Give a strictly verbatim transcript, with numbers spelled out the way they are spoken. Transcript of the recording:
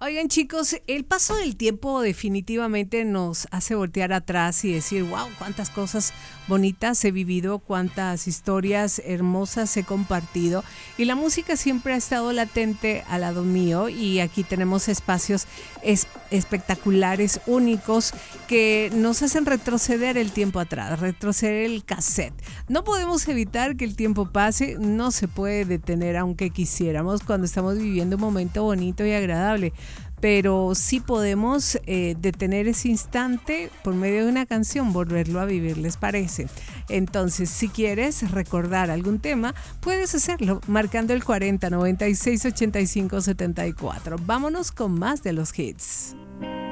Oigan chicos, el paso del tiempo definitivamente nos hace voltear atrás y decir, wow, cuántas cosas bonitas he vivido, cuántas historias hermosas he compartido y la música siempre ha estado latente al lado mío y aquí tenemos espacios es- espectaculares, únicos, que nos hacen retroceder el tiempo atrás, retroceder el cassette. No podemos evitar que el tiempo pase, no se puede detener aunque quisiéramos cuando estamos viviendo un momento bonito y agradable. Pero sí podemos eh, detener ese instante por medio de una canción, volverlo a vivir, ¿les parece? Entonces, si quieres recordar algún tema, puedes hacerlo marcando el cuarenta, noventa y seis, ochenta y cinco, setenta y cuatro. Vámonos con más de los hits.